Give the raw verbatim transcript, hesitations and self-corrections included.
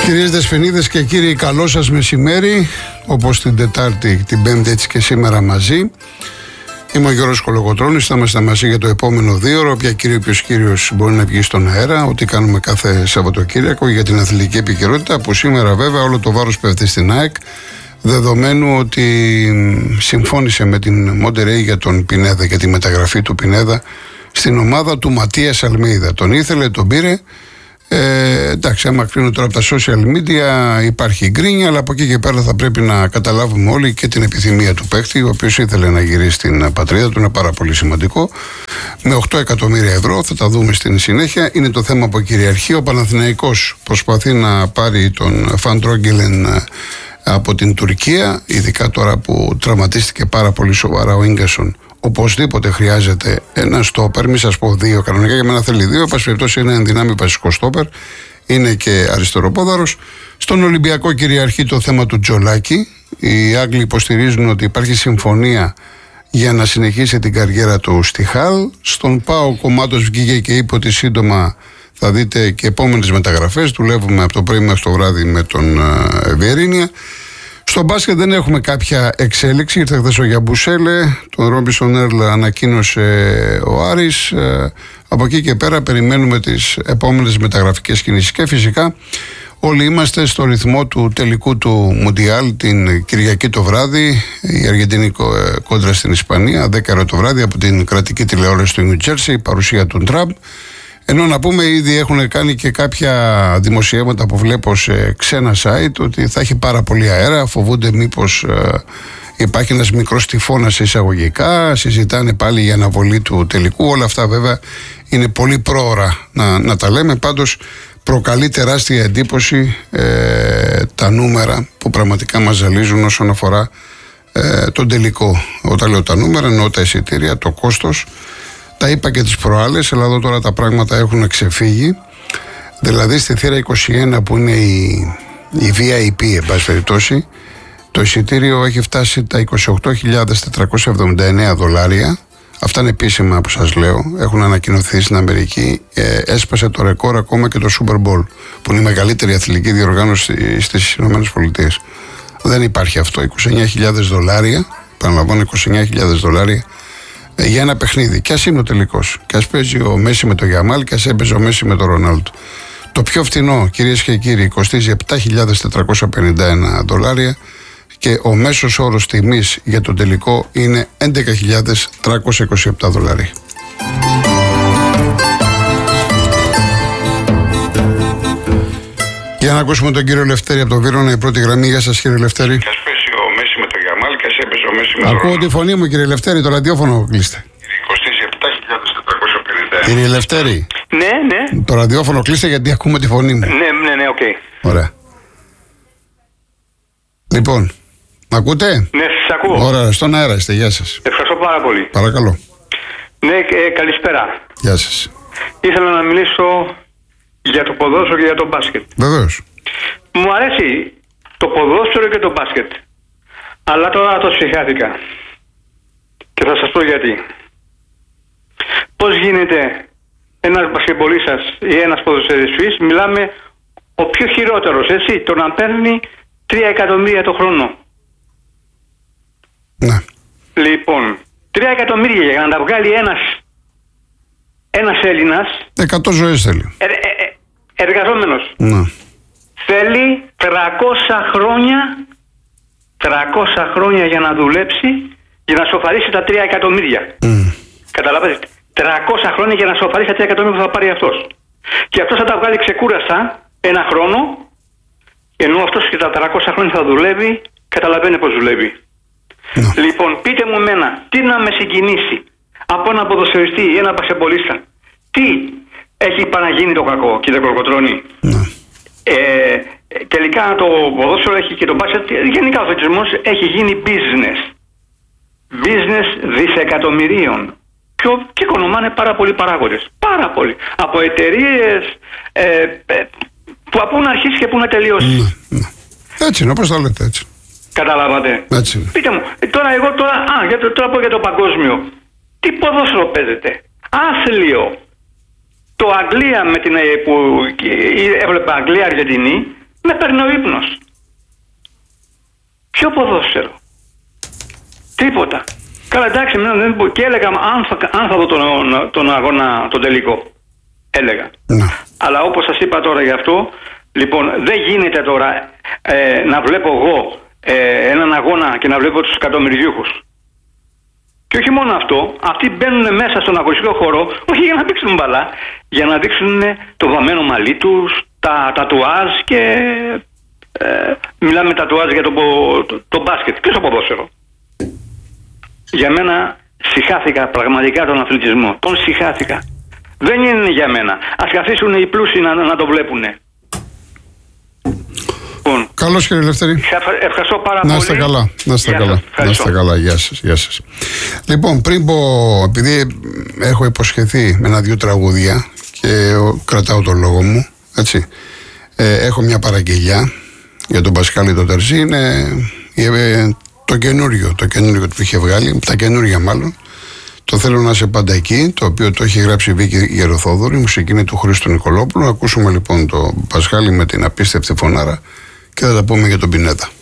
Κυρίες Δεσποινίδες και κύριοι, καλό σας μεσημέρι. Όπως την Τετάρτη, την Πέμπτη, έτσι και σήμερα μαζί. Είμαι ο Γιώργος Κολοκοτρώνης, θα είμαστε μαζί για το επόμενο δύο ώρο. Όποια κύριο, όποιος κύριος μπορεί να βγει στον αέρα, ό,τι κάνουμε κάθε Σαββατοκύριακο για την αθλητική επικαιρότητα, που σήμερα βέβαια όλο το βάρος πέφτει στην ΑΕΚ, δεδομένου ότι συμφώνησε με την Monterrey για τον Πινέδα, για τη μεταγραφή του Πινέδα στην ομάδα του Ματίας Αλμέιδα. Τον ήθελε, τον πήρε. Ε, εντάξει, άμα κρίνω τώρα από τα social media υπάρχει γκρίνια, αλλά από εκεί και πέρα θα πρέπει να καταλάβουμε όλοι και την επιθυμία του παίκτη, ο οποίος ήθελε να γυρίσει στην πατρίδα του, είναι πάρα πολύ σημαντικό. Με οκτώ εκατομμύρια ευρώ, θα τα δούμε στην συνέχεια. Είναι το θέμα που κυριαρχεί. Ο Παναθηναϊκός προσπαθεί να πάρει τον Φαντρόγγελεν από την Τουρκία, ειδικά τώρα που τραυματίστηκε πάρα πολύ σοβαρά ο Ίγκασον. Οπωσδήποτε χρειάζεται ένα στόπερ, μη σας πω δύο κανονικά, για μένα θέλει δύο. Πάση περιπτώσει είναι εν δυνάμει βασικό στόπερ, είναι και αριστεροπόδαρος. Στον Ολυμπιακό κυριαρχεί το θέμα του Τζολάκη. Οι Άγγλοι υποστηρίζουν ότι υπάρχει συμφωνία για να συνεχίσει την καριέρα του στη Χαλ. Στον ΠΑΟΚ ο Μάτος βγήκε και είπε ότι σύντομα θα δείτε και επόμενες μεταγραφές. Δουλεύουμε από το πρωί μέχρι το βράδυ με τον Βιερίνια. Στο μπάσκετ δεν έχουμε κάποια εξέλιξη. Ήρθε χθες ο Γιαμπουσέλε, τον Ρόμπινσον Έρλ ανακοίνωσε ο Άρης. Ε, από εκεί και πέρα περιμένουμε τις επόμενες μεταγραφικές κινήσεις. Και φυσικά όλοι είμαστε στο ρυθμό του τελικού του Μουντιάλ την Κυριακή το βράδυ. Η Αργεντινή κόντρα στην Ισπανία, δέκα ώρα το βράδυ από την κρατική τηλεόραση του Νιου Τζέρσι, παρουσία του Τραμπ. Ενώ να πούμε, ήδη έχουν κάνει και κάποια δημοσιεύματα που βλέπω σε ξένα site ότι θα έχει πάρα πολύ αέρα. Φοβούνται μήπως ε, υπάρχει ένας μικρός τυφώνας εισαγωγικά. Συζητάνε πάλι για αναβολή του τελικού. Όλα αυτά βέβαια είναι πολύ πρόωρα να, να τα λέμε. Πάντως προκαλεί τεράστια εντύπωση ε, τα νούμερα που πραγματικά μας ζαλίζουν όσον αφορά ε, τον τελικό. Όταν λέω τα νούμερα εννοώ τα εισιτήρια, το κόστος. Τα είπα και τις προάλλες, αλλά εδώ τώρα τα πράγματα έχουν ξεφύγει. Δηλαδή στη θύρα είκοσι ένα που είναι η, η βι άι πι, εν πάση περιπτώσει, το εισιτήριο έχει φτάσει τα είκοσι οκτώ χιλιάδες τετρακόσια εβδομήντα εννέα δολάρια. Αυτά είναι επίσημα που σας λέω, έχουν ανακοινωθεί στην Αμερική. Ε, έσπασε το ρεκόρ ακόμα και το Super Bowl, που είναι η μεγαλύτερη αθλητική διοργάνωση στις ΗΠΑ. Δεν υπάρχει αυτό. είκοσι εννέα χιλιάδες δολάρια, παραλαμβάνω είκοσι εννέα χιλιάδες δολάρια. Για ένα παιχνίδι. Και ας είναι ο τελικός. Και ας παίζει ο Μέση με τον Γιαμάλ και ας έπαιζε ο Μέση με τον Ρονάλντο. Το πιο φθηνό, κυρίες και κύριοι, κοστίζει επτά χιλιάδες τετρακόσια πενήντα ένα δολάρια και ο μέσος όρος τιμής για τον τελικό είναι έντεκα χιλιάδες τριακόσια είκοσι επτά δολάρια. Για να ακούσουμε τον κύριο Λευτέρη από το Βύρωνα, η πρώτη γραμμή. Γεια σας, κύριε Λευτέρη. Ακούω τη φωνή μου, κύριε Λευτέρη, το ραδιόφωνο κλείστε. Κοστίζει επτά χιλιάδες τετρακόσια πενήντα ένα. Κύριε Λευτέρη. Ναι, ναι. Το ραδιόφωνο κλείστε γιατί ακούμε τη φωνή μου. Ναι, ναι, ναι, οκ. Okay. Ωραία. Λοιπόν, μ' ακούτε? Ναι, σας ακούω. Ωραία, στον αέρα είστε, γεια σας. Ευχαριστώ πάρα πολύ. Παρακαλώ. Ναι, ε, καλησπέρα. Γεια σας. Ήθελα να μιλήσω για το ποδόσφαιρο και για το μπάσκετ. Βεβαίως. Μου αρέσει το ποδόσφαιρο και το μπάσκετ. Αλλά τώρα το συγχάθηκα. Και θα σας πω γιατί. Πώς γίνεται ένας μπασκετμπολίστας ή ένας ποδοσφαιριστής, μιλάμε ο πιο χειρότερος, έτσι, το να παίρνει τρία εκατομμύρια το χρόνο. Ναι. Λοιπόν, τρία εκατομμύρια για να τα βγάλει ένας, ένας Έλληνας. Εκατό ζωές θέλει. Ε, ε, ε, εργαζόμενος. Ναι. Θέλει τριακόσια χρόνια. τριακόσια χρόνια για να δουλέψει, για να σοφαρίσει τα τρία εκατομμύρια. Mm. Καταλαβαίνετε. τριακόσια χρόνια για να σοφαρίσει τα τρία εκατομμύρια που θα πάρει αυτός. Και αυτός θα τα βγάλει ξεκούραστα ένα χρόνο, ενώ αυτός και τα τριακόσια χρόνια θα δουλεύει, καταλαβαίνει πώς δουλεύει. Mm. Λοιπόν, πείτε μου εμένα, τι να με συγκινήσει από ένα ποδοσφαιριστή ή ένα μπασκετμπολίστα. Τι έχει παραγίνει το κακό, κύριε Κολοκοτρώνη. Mm. Ε, τελικά το ποδόσφαιρο έχει και το μπάσκετ, γενικά ο αθλητισμός έχει γίνει business. Business δισεκατομμυρίων. Και, και οικονομάνε πάρα πολλοί παράγοντες. Πάρα πολλοί. Από εταιρείες ε, ε, που από να αρχίσει και που να τελειώσει. Ναι, ναι. Έτσι είναι, όπως το λέτε, έτσι. Καταλάβατε. Έτσι είναι. Πείτε μου, τώρα εγώ τώρα, α, για το, τώρα πω για το παγκόσμιο. Τι ποδόσφαιρο παίζετε? Άθλιο. Το Αγγλία με την, που έβλεπα Αγγλία-Αργεντινή, Με παίρνει ο ύπνος. Ποιο ποδόσφαιρο? Τίποτα. Καλά, εντάξει, δεν πω. Και έλεγα αν θα, αν θα δω τον, τον αγώνα, τον τελικό. Έλεγα. Ναι. Αλλά όπως σας είπα τώρα γι' αυτό, λοιπόν, δεν γίνεται τώρα ε, να βλέπω εγώ ε, έναν αγώνα και να βλέπω τους εκατομμυριούχους. Και όχι μόνο αυτό, αυτοί μπαίνουν μέσα στον αγωνιστικό χώρο, όχι για να δείξουν μπαλά, για να δείξουν το βαμμένο μαλλί τους, τα τατουάζ και ε, μιλάμε τατουάζ για το, το, το μπάσκετ και στο ποδόσφαιρο. Για μένα συχάθηκα πραγματικά τον αθλητισμό. Τον συχάθηκα. Δεν είναι για μένα. Ας καθίσουν οι πλούσιοι να, να το βλέπουνε. Λοιπόν, καλώς κύριε Λευτέρη. Ευχαριστώ πάρα να πολύ. Είστε καλά. Να είστε καλά. Να είστε καλά. Γεια σας. Γεια σας. Λοιπόν, πριν πω, επειδή έχω υποσχεθεί με ένα-δυο τραγούδια και κρατάω τον λόγο μου, έτσι, ε, έχω μια παραγγελιά για τον Πασχάλη τον Τερζή. Είναι ε, το καινούριο, το καινούριο που είχε βγάλει, τα καινούρια μάλλον. Το θέλω να είσαι πάντα εκεί, το οποίο το έχει γράψει η Βίκη Γεροθόδωρη, η μουσική είναι του Χρήστου Νικολόπουλου. Ακούσουμε λοιπόν το Πασχάλη με την απίστευτη φωνάρα και θα τα πούμε για τον Πινέτα.